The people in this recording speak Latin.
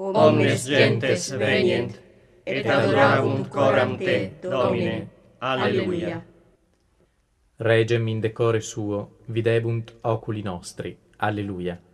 omnes gentes venient, et adoravunt coram te, Domine. Alleluia. Regem in decore suo videbunt oculi nostri. Alleluia.